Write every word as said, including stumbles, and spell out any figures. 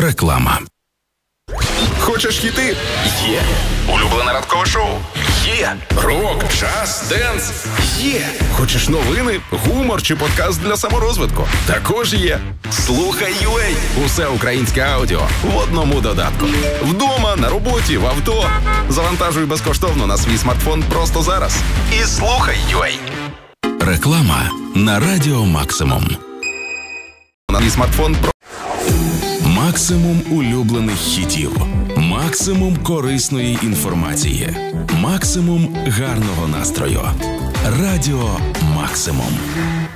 Реклама. Хочеш хіти? Є. Улюблене ранкове шоу? Є. Рок, джаз, денс? Є. Хочеш новини, гумор чи подкаст для саморозвитку? Також є. Слухай ю а. Усе українське аудіо в одному додатку. Вдома, на роботі, в авто. Завантажуй безкоштовно на свій смартфон просто зараз. І слухай ю а. Реклама на Радіо Максимум. На свій смартфон про... Максимум улюблених хітів. Максимум корисної інформації. Максимум гарного настрою. Радіо Максимум.